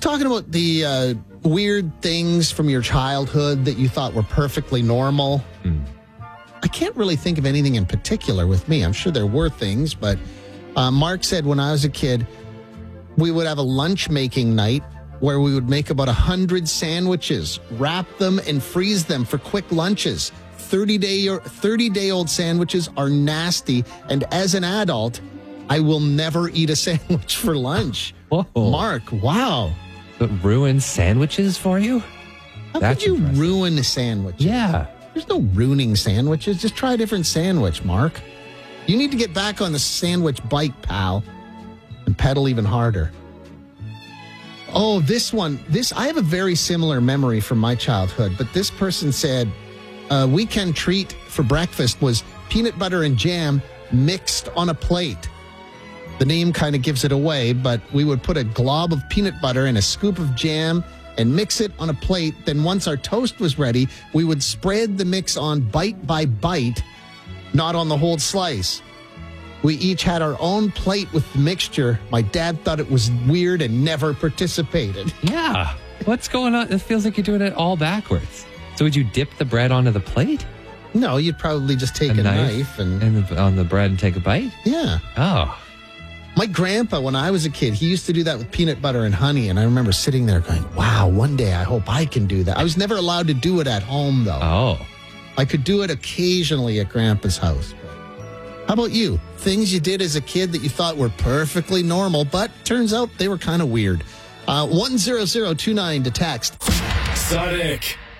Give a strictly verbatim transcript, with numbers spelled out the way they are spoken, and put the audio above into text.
talking about the uh, weird things from your childhood that you thought were perfectly normal. Mm. I can't really think of anything in particular with me. I'm sure there were things, but uh, Mark said when I was a kid, we would have a lunch making night where we would make about one hundred sandwiches, wrap them and freeze them for quick lunches. thirty-day or thirty-day-old sandwiches are nasty, and as an adult, I will never eat a sandwich for lunch. Whoa. Mark, wow. But ruined sandwiches for you? How That's could you impressive. ruin a sandwich? Yeah. There's no ruining sandwiches. Just try a different sandwich, Mark. You need to get back on the sandwich bike, pal, and pedal even harder. Oh, this one. This I have a very similar memory from my childhood, but this person said a weekend treat for breakfast was peanut butter and jam mixed on a plate. The name kind of gives it away, but we would put a glob of peanut butter and a scoop of jam and mix it on a plate. Then once our toast was ready, we would spread the mix on bite by bite, not on the whole slice. We each had our own plate with the mixture. My dad thought it was weird and never participated. Yeah. What's going on? It feels like you're doing it all backwards. So would you dip the bread onto the plate? No, you'd probably just take a, A knife, knife and... And the, on the bread and take a bite? Yeah. Oh. My grandpa, when I was a kid, he used to do that with peanut butter and honey, and I remember sitting there going, wow, one day I hope I can do that. I was never allowed to do it at home, though. Oh. I could do it occasionally at Grandpa's house. How about you? Things you did as a kid that you thought were perfectly normal, but turns out they were kind of weird. Uh, one zero zero two nine to text. Sonic.